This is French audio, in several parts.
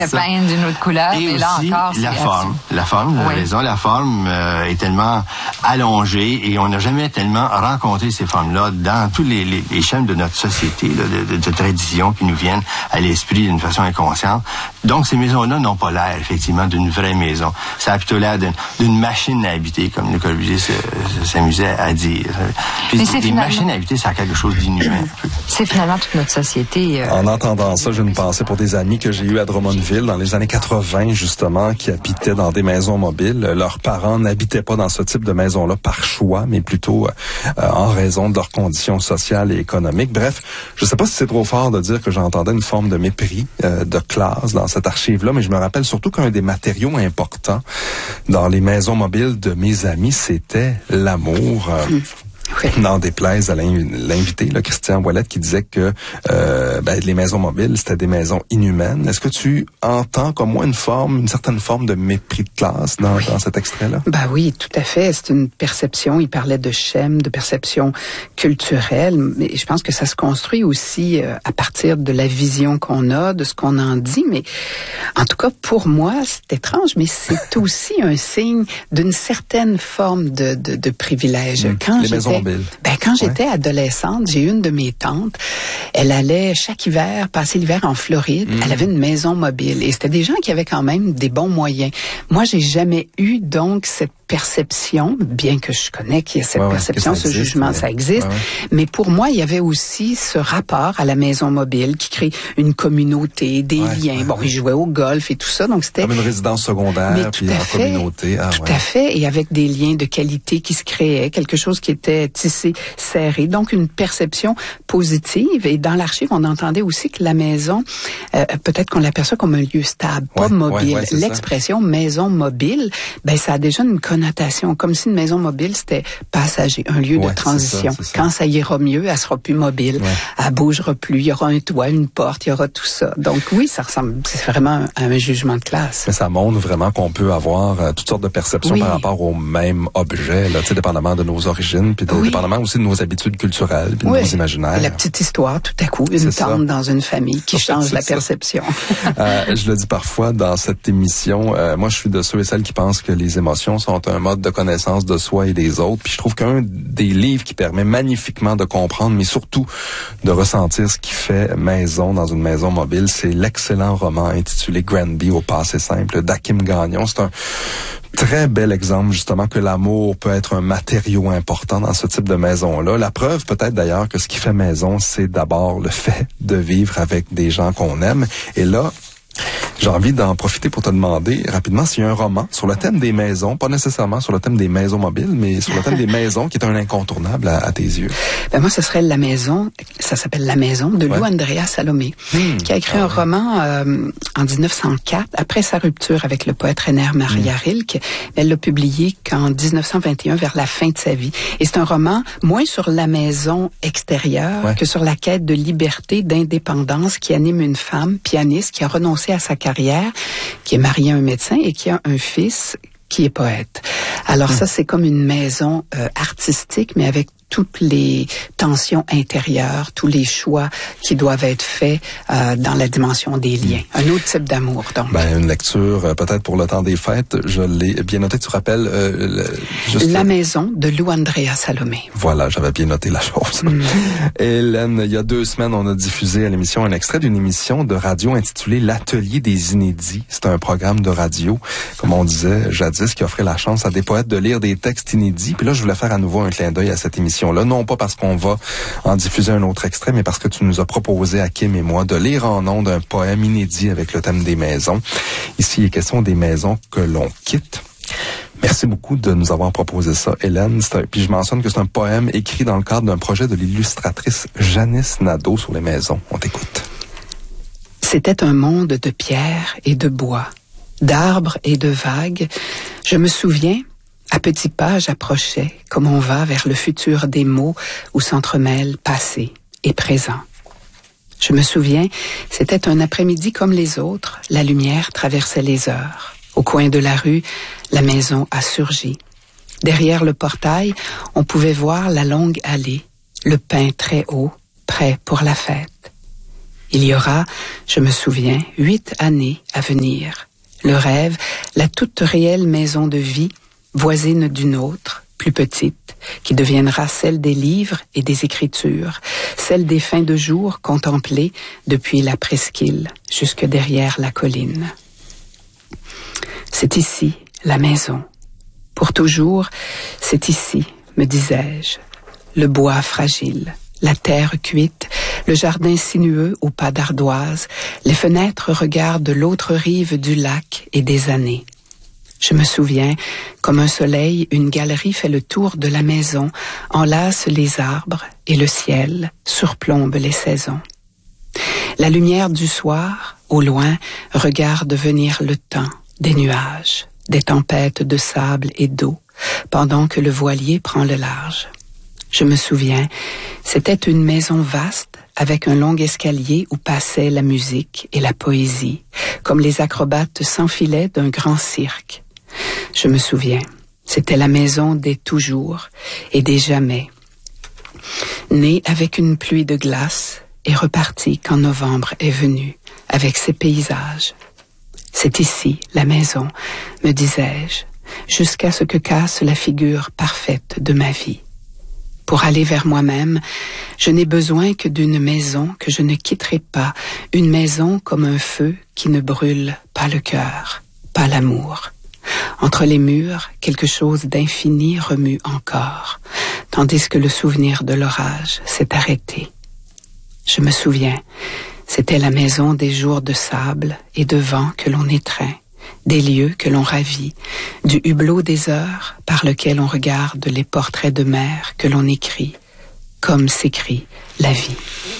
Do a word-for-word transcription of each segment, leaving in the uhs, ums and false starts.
peindre d'une autre couleur, et mais aussi, là encore, c'est la forme. La forme, vous avez oui. raison, la forme euh, est tellement allongée et on n'a jamais tellement rencontré ces formes-là dans tous les, les, les chaînes de notre société, là, de, de, de traditions qui nous viennent à l'esprit d'une façon inconsciente. Donc, ces maisons-là n'ont pas l'air, effectivement, d'une vraie maison. Ça a plutôt l'air d'une, d'une machine à habiter, comme Le Corbusier se, se, s'amusait à dire. Puis, les finalement... machines à habiter, ça a quelque chose d'inhumain. C'est finalement toute notre société. Euh... En entendant ça, j'ai une pensée pour des amis que j'ai eus à Drummondville dans les années quatre-vingt, justement, qui habitaient dans des maisons mobiles. Leurs parents n'habitaient pas dans ce type de maison-là par choix, mais plutôt euh, en raison de leurs conditions sociales et économiques. Bref, je ne sais pas si c'est trop fort de dire que j'entendais une forme de mépris euh, de classe dans cette archive-là, mais je me rappelle surtout qu'un des matériaux importants dans les maisons mobiles de mes amis, c'était l'amour. Euh, mmh. Oui. N'en déplaise à l'invité, là, Christian Ouellette, qui disait que euh, ben, les maisons mobiles, c'était des maisons inhumaines. Est-ce que tu entends comme moi une forme, une certaine forme de mépris de classe dans, oui. dans cet extrait-là? Ben oui, tout à fait. C'est une perception. Il parlait de schème, de perception culturelle, mais je pense que ça se construit aussi euh, à partir de la vision qu'on a, de ce qu'on en dit. Mais en tout cas, pour moi, c'est étrange, mais c'est aussi un signe d'une certaine forme de, de, de privilège. Mmh. Quand les maisons mobiles. Ben, quand j'étais ouais. adolescente, j'ai une de mes tantes, elle allait chaque hiver passer l'hiver en Floride. Mmh. Elle avait une maison mobile et c'était des gens qui avaient quand même des bons moyens. Moi, j'ai jamais eu donc cette perception, bien que je connais qu'il y a cette ouais, perception, ce existe, jugement, mais... ça existe. Ouais, ouais. Mais pour moi, il y avait aussi ce rapport à la maison mobile qui crée une communauté, des ouais, liens. Ouais, bon, ouais. ils jouaient au golf et tout ça, donc c'était... Comme une résidence secondaire, puis en fait, communauté. Ah, tout ouais. à fait, et avec des liens de qualité qui se créaient, quelque chose qui était tissé, serré. Donc, une perception positive. Et dans l'archive, on entendait aussi que la maison, euh, peut-être qu'on l'aperçoit comme un lieu stable, pas ouais, mobile. Ouais, ouais, l'expression ça. Maison mobile, ben ça a déjà une connotation, comme si une maison mobile, c'était passager, un lieu ouais, de transition. C'est ça, c'est ça. Quand ça ira mieux, elle sera plus mobile, ouais. elle bougera plus, il y aura un toit, une porte, il y aura tout ça. Donc oui, ça ressemble, c'est vraiment à un jugement de classe. Mais ça montre vraiment qu'on peut avoir euh, toutes sortes de perceptions oui. par rapport au même objet, là, tu sais, dépendamment de nos origines, puis oui. dépendamment aussi de nos habitudes culturelles, puis oui. de nos imaginaires. Et la petite histoire, tout à coup, une c'est tante ça. Dans une famille qui change la perception. euh, je le dis parfois dans cette émission, euh, moi je suis de ceux et celles qui pensent que les émotions sont un mode de connaissance de soi et des autres. Puis je trouve qu'un des livres qui permet magnifiquement de comprendre, mais surtout de ressentir ce qui fait maison dans une maison mobile, c'est l'excellent roman intitulé Granby au passé simple d'Hakim Gagnon. C'est un très bel exemple, justement, que l'amour peut être un matériau important dans ce type de maison-là. La preuve, peut-être d'ailleurs, que ce qui fait maison, c'est d'abord le fait de vivre avec des gens qu'on aime. Et là, j'ai envie d'en profiter pour te demander rapidement s'il y a un roman sur le thème des maisons, pas nécessairement sur le thème des maisons mobiles, mais sur le thème des maisons qui est un incontournable à, à tes yeux. Ben moi, ce serait La Maison, ça s'appelle La Maison, de ouais. Lou Andrea Salomé, mmh, qui a écrit ah, un ouais. roman euh, en dix-neuf cent quatre, après sa rupture avec le poète Rainer Maria mmh. Rilke. Elle l'a publié qu'en dix-neuf cent vingt et un, vers la fin de sa vie. Et c'est un roman moins sur la maison extérieure ouais. que sur la quête de liberté, d'indépendance qui anime une femme pianiste qui a renoncé à sa carrière, qui est mariée à un médecin et qui a un fils qui est poète. Alors mmh. ça, c'est comme une maison euh, artistique, mais avec toutes les tensions intérieures, tous les choix qui doivent être faits euh, dans la dimension des liens. Un autre type d'amour, donc. Ben, une lecture, euh, peut-être pour le temps des fêtes, je l'ai bien noté. Tu rappelles euh, le, juste La Maison de Lou Andrea Salomé. Voilà, j'avais bien noté la chose. Mm. Hélène, il y a deux semaines, on a diffusé à l'émission un extrait d'une émission de radio intitulée L'Atelier des Inédits. C'est un programme de radio, comme on disait jadis, qui offrait la chance à des poètes de lire des textes inédits. Puis là, je voulais faire à nouveau un clin d'œil à cette émission là, non pas parce qu'on va en diffuser un autre extrait, mais parce que tu nous as proposé à Kim et moi de lire en ondes un poème inédit avec le thème des maisons. Ici, il est question des maisons que l'on quitte. Merci beaucoup de nous avoir proposé ça, Hélène. Un, puis je mentionne que c'est un poème écrit dans le cadre d'un projet de l'illustratrice Janice Nadeau sur les maisons. On t'écoute. C'était un monde de pierre et de bois, d'arbres et de vagues. Je me souviens, à petits pas, j'approchais, comme on va vers le futur des mots où s'entremêlent passé et présent. Je me souviens, c'était un après-midi comme les autres, la lumière traversait les heures. Au coin de la rue, la maison a surgi. Derrière le portail, on pouvait voir la longue allée, le pin très haut, prêt pour la fête. Il y aura, je me souviens, huit années à venir. Le rêve, la toute réelle maison de vie, voisine d'une autre, plus petite, qui deviendra celle des livres et des écritures, celle des fins de jour contemplées depuis la presqu'île jusque derrière la colline. C'est ici, la maison. Pour toujours, c'est ici, me disais-je. Le bois fragile, la terre cuite, le jardin sinueux aux pas d'ardoise, les fenêtres regardent l'autre rive du lac et des années. Je me souviens, comme un soleil, une galerie fait le tour de la maison, enlace les arbres et le ciel surplombe les saisons. La lumière du soir, au loin, regarde venir le temps, des nuages, des tempêtes de sable et d'eau, pendant que le voilier prend le large. Je me souviens, c'était une maison vaste, avec un long escalier où passait la musique et la poésie, comme les acrobates s'enfilaient d'un grand cirque. Je me souviens, c'était la maison des toujours et des jamais, née avec une pluie de glace et repartie quand novembre est venu, avec ses paysages. C'est ici, la maison, me disais-je, jusqu'à ce que casse la figure parfaite de ma vie. Pour aller vers moi-même, je n'ai besoin que d'une maison que je ne quitterai pas, une maison comme un feu qui ne brûle pas le cœur, pas l'amour. Entre les murs, quelque chose d'infini remue encore, tandis que le souvenir de l'orage s'est arrêté. Je me souviens, c'était la maison des jours de sable et de vent que l'on étreint, des lieux que l'on ravit, du hublot des heures par lequel on regarde les portraits de mer que l'on écrit, comme s'écrit la vie.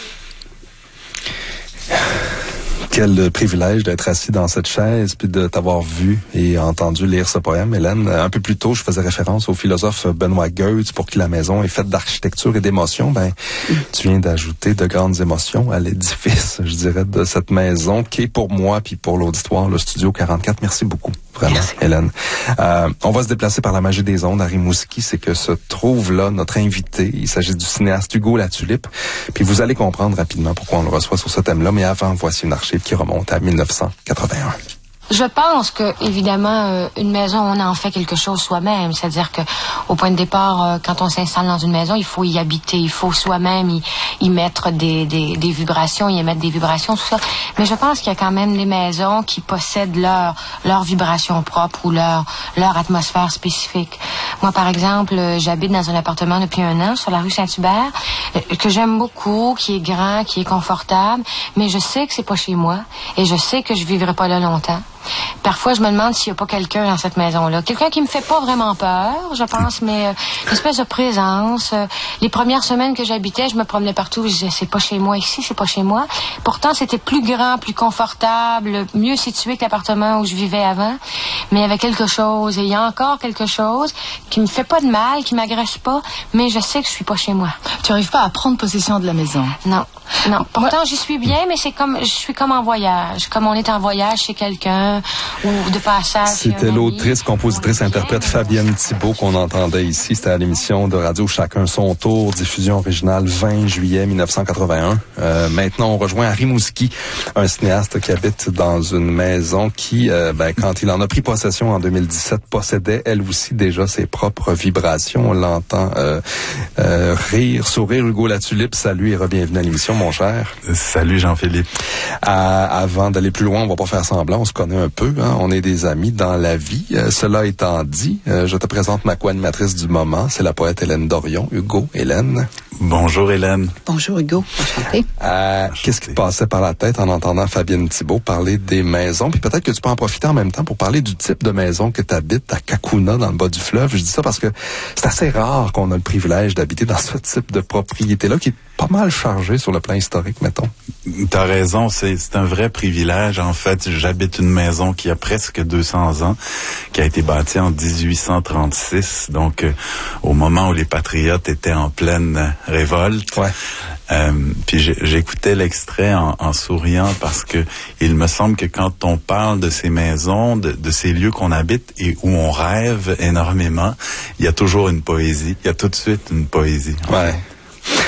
Quel privilège d'être assis dans cette chaise puis de t'avoir vu et entendu lire ce poème, Hélène. Un peu plus tôt, je faisais référence au philosophe Benoît Goethe, pour qui la maison est faite d'architecture et d'émotions. Ben, tu viens d'ajouter de grandes émotions à l'édifice, je dirais, de cette maison qui est pour moi puis pour l'auditoire, le Studio quarante-quatre. Merci beaucoup. Vraiment, merci. Hélène. Euh, on va se déplacer par la magie des ondes à Rimouski. C'est que se trouve là notre invité. Il s'agit du cinéaste Hugo Latulippe. Puis vous allez comprendre rapidement pourquoi on le reçoit sur ce thème-là. Mais avant, voici une archive qui remonte à mille neuf cent quatre-vingt-un. Je pense que, évidemment, euh, une maison, on en fait quelque chose soi-même. C'est-à-dire que, au point de départ, euh, quand on s'installe dans une maison, il faut y habiter. Il faut soi-même y, y mettre des, des, des vibrations, y émettre des vibrations, tout ça. Mais je pense qu'il y a quand même des maisons qui possèdent leur, leur vibration propre ou leur, leur atmosphère spécifique. Moi, par exemple, euh, j'habite dans un appartement depuis un an sur la rue Saint-Hubert, euh, que j'aime beaucoup, qui est grand, qui est confortable, mais je sais que c'est pas chez moi et je sais que je vivrai pas là longtemps. Parfois, je me demande s'il n'y a pas quelqu'un dans cette maison-là. Quelqu'un qui me fait pas vraiment peur, je pense, mais euh, une espèce de présence. Euh, les premières semaines que j'habitais, je me promenais partout. Je disais, c'est pas chez moi ici, c'est pas chez moi. Pourtant, c'était plus grand, plus confortable, mieux situé que l'appartement où je vivais avant. Mais il y avait quelque chose, et il y a encore quelque chose qui me fait pas de mal, qui m'agresse pas, mais je sais que je suis pas chez moi. Tu n'arrives pas à prendre possession de la maison? Non, non. Pourtant, j'y suis bien, mais c'est comme, je suis comme en voyage. Comme on est en voyage chez quelqu'un, ou de passage. C'était l'autrice, compositrice, interprète Fabienne Thibault qu'on entendait ici. C'était à l'émission de radio Chacun son tour, diffusion originale vingt juillet mille neuf cent quatre-vingt-un. Euh, maintenant, on rejoint à Rimouski un cinéaste qui habite dans une maison qui, euh, ben, quand il en a pris possession en deux mille dix-sept, possédait elle aussi déjà ses propres vibrations. On l'entend euh, euh, rire, sourire. Hugo Latulippe, salut et re-bienvenue à l'émission, mon cher. Salut Jean-Philippe. Euh, avant d'aller plus loin, on va pas faire semblant, on se connaît un peu, hein? On est des amis dans la vie. Euh, cela étant dit, euh, je te présente ma co-animatrice du moment, c'est la poète Hélène Dorion. Hugo, Hélène. Bonjour Hélène. Bonjour Hugo, enchanté. Euh, qu'est-ce qui te passait par la tête en entendant Fabienne Thibault parler des maisons? Puis peut-être que tu peux en profiter en même temps pour parler du type de maison que tu habites à Kakuna, dans le bas du fleuve. Je dis ça parce que c'est assez rare qu'on a le privilège d'habiter dans ce type de propriété-là qui est pas mal chargé sur le plan historique, mettons. T'as raison, c'est, c'est un vrai privilège. En fait, j'habite une maison qui a presque deux cents ans, qui a été bâtie en dix-huit cent trente-six, donc euh, au moment où les patriotes étaient en pleine révolte. Ouais. Euh, puis j'écoutais l'extrait en, en souriant parce que il me semble que quand on parle de ces maisons, de, de ces lieux qu'on habite et où on rêve énormément, il y a toujours une poésie. Il y a tout de suite une poésie. Ouais.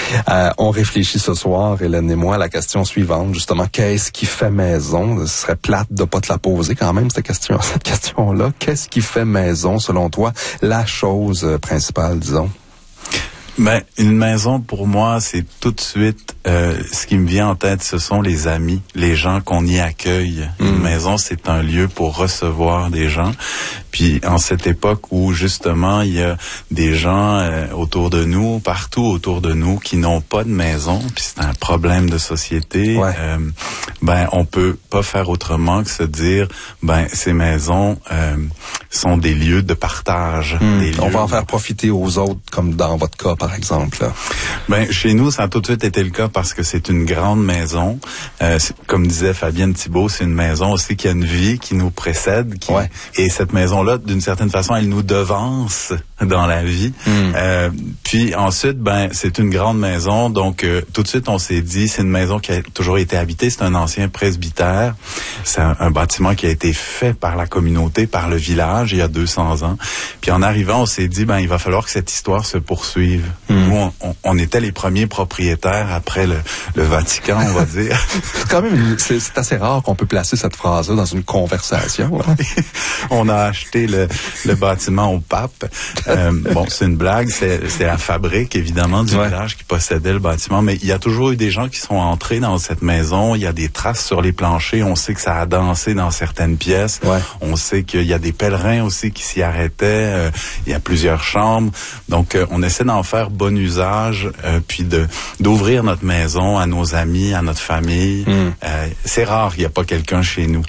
Euh, on réfléchit ce soir, Hélène et moi, à la question suivante, justement, qu'est-ce qui fait maison? Ce serait plate de pas te la poser quand même, cette question, cette question-là. Qu'est-ce qui fait maison, selon toi, la chose principale, disons? Ben, une maison, pour moi, c'est tout de suite, euh, ce qui me vient en tête, ce sont les amis, les gens qu'on y accueille. Mmh. Une maison, c'est un lieu pour recevoir des gens. Puis, en cette époque où, justement, il y a des gens euh, autour de nous, partout autour de nous, qui n'ont pas de maison, puis c'est un problème de société, ouais. euh, ben, on peut pas faire autrement que se dire, ben, ces maisons euh, sont des lieux de partage. Mmh. Des lieux on va en faire profiter aux autres, comme dans votre cas, par exemple. Là. Ben, chez nous, ça a tout de suite été le cas parce que c'est une grande maison. Euh, comme disait Fabienne Thibault, c'est une maison aussi qui a une vie, qui nous précède. Qui, ouais. Et cette maison-là, d'une certaine façon, elle nous devance dans la vie. Mm. Euh, puis ensuite, ben, c'est une grande maison. Donc, euh, tout de suite, on s'est dit, c'est une maison qui a toujours été habitée. C'est un ancien presbytère. C'est un, un bâtiment qui a été fait par la communauté, par le village, il y a deux cents ans. Puis en arrivant, on s'est dit, ben, il va falloir que cette histoire se poursuive. Mm. Nous, on, on, on était les premiers propriétaires après le, le Vatican, on va dire. C'est quand même, une, c'est, c'est assez rare qu'on peut placer cette phrase-là dans une conversation. Hein? On a acheté le, le bâtiment au pape. Euh, bon, c'est une blague, c'est, c'est la fabrique, évidemment, du ouais. village qui possédait le bâtiment, mais il y a toujours eu des gens qui sont entrés dans cette maison. Il y a des traces sur les planchers. On sait que ça a dansé dans certaines pièces. Ouais. On sait qu'il y a des pèlerins aussi qui s'y arrêtaient. Euh, il y a plusieurs chambres. Donc, euh, on essaie d'en faire bon usage, euh, puis de d'ouvrir notre maison à nos amis, à notre famille. Mm. Euh, c'est rare qu'il n'y a pas quelqu'un chez nous.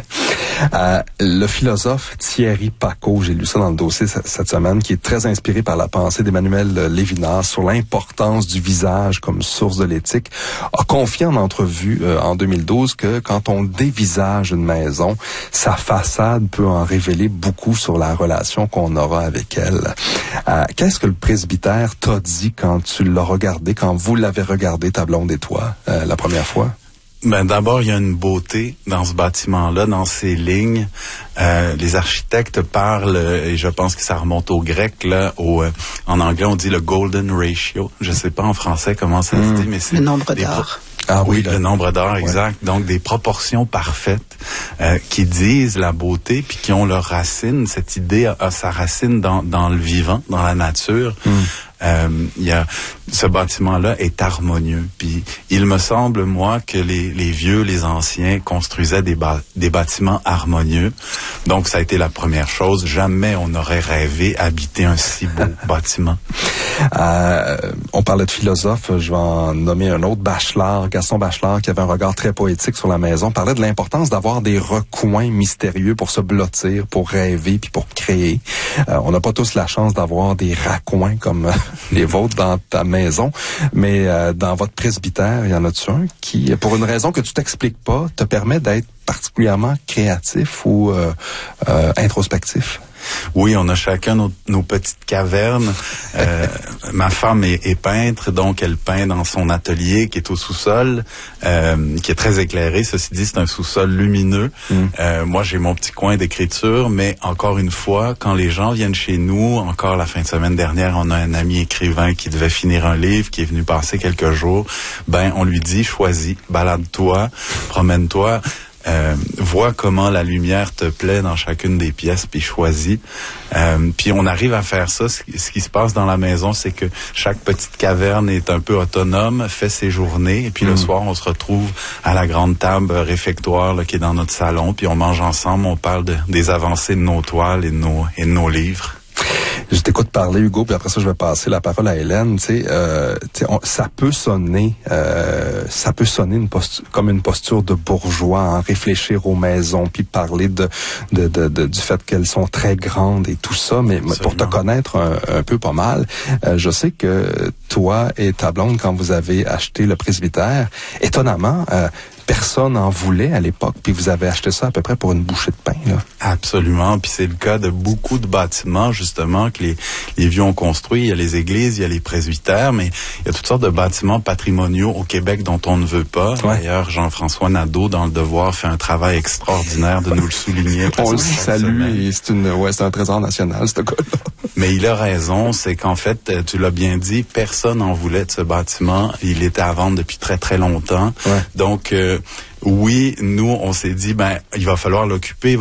Euh, le philosophe Thierry Pacaud, j'ai lu ça dans le dossier cette semaine, qui est très inspiré par la pensée d'Emmanuel Lévinas sur l'importance du visage comme source de l'éthique, a confié en entrevue euh, en deux mille douze que quand on dévisage une maison, sa façade peut en révéler beaucoup sur la relation qu'on aura avec elle. Euh, qu'est-ce que le presbytère t'a dit quand tu l'as regardé, quand vous l'avez regardé, ta blonde et toi, euh, la première fois? Ben d'abord, il y a une beauté dans ce bâtiment-là, dans ces lignes. Euh, les architectes parlent, et je pense que ça remonte au grec, là, au, euh, en anglais on dit le golden ratio. Je sais pas en français comment ça mmh. se dit, mais c'est... Le nombre d'or. Ah oui, le, le nombre d'or, exact. Ouais. Donc, des proportions parfaites euh, qui disent la beauté, puis qui ont leur racine. Cette idée a, a sa racine dans, dans le vivant, dans la nature. Mm. Euh, y a, ce bâtiment-là est harmonieux. Puis, il me semble, moi, que les, les vieux, les anciens construisaient des, ba- des bâtiments harmonieux. Donc, ça a été la première chose. Jamais on n'aurait rêvé habiter un si beau bâtiment. Euh, on parlait de philosophe, je vais en nommer un autre, Bachelard, Gaston Bachelard, qui avait un regard très poétique sur la maison, parlait de l'importance d'avoir des recoins mystérieux pour se blottir, pour rêver, puis pour créer. Euh, on n'a pas tous la chance d'avoir des raccoins comme euh, les vôtres dans ta maison, mais euh, dans votre presbytère, il y en a-tu un qui, pour une raison que tu t'expliques pas, te permet d'être particulièrement créatif ou euh, euh, introspectif? Oui, on a chacun nos, nos petites cavernes. Euh, ma femme est, est peintre, donc elle peint dans son atelier qui est au sous-sol, euh, qui est très éclairé. Ceci dit, c'est un sous-sol lumineux. Mm. Euh, moi, j'ai mon petit coin d'écriture, mais encore une fois, quand les gens viennent chez nous, encore la fin de semaine dernière, on a un ami écrivain qui devait finir un livre, qui est venu passer quelques jours. Ben, on lui dit, choisis, balade-toi, promène-toi. Euh, vois comment la lumière te plaît dans chacune des pièces, puis choisis. Euh, puis on arrive à faire ça. Ce, ce qui se passe dans la maison, c'est que chaque petite caverne est un peu autonome, fait ses journées, et puis mmh. le soir, on se retrouve à la grande table réfectoire là, qui est dans notre salon, puis on mange ensemble, on parle de, des avancées de nos toiles et de nos, et de nos livres. Je t'écoute parler, Hugo, puis après ça, je vais passer la parole à Hélène. Tu sais, euh, ça peut sonner, euh, ça peut sonner une posture, comme une posture de bourgeois, hein, réfléchir aux maisons, puis parler de, de, de, de du fait qu'elles sont très grandes et tout ça. Mais Absolument. Pour te connaître un, un peu pas mal, euh, je sais que toi et ta blonde, quand vous avez acheté le presbytère, étonnamment. Euh, Personne en voulait à l'époque, puis vous avez acheté ça à peu près pour une bouchée de pain, là. Absolument, puis c'est le cas de beaucoup de bâtiments, justement, que les, les vieux ont construits. Il y a les églises, il y a les presbytères, mais il y a toutes sortes de bâtiments patrimoniaux au Québec dont on ne veut pas. Ouais. D'ailleurs, Jean-François Nadeau, dans Le Devoir, fait un travail extraordinaire de nous le souligner. On le salue, et c'est une, ouais, c'est un trésor national, ce gars-là. Mais il a raison, c'est qu'en fait, tu l'as bien dit, personne n'en voulait de ce bâtiment. Il était à vendre depuis très, très longtemps. Ouais. Donc, euh, oui, nous, on s'est dit, ben, il va falloir l'occuper.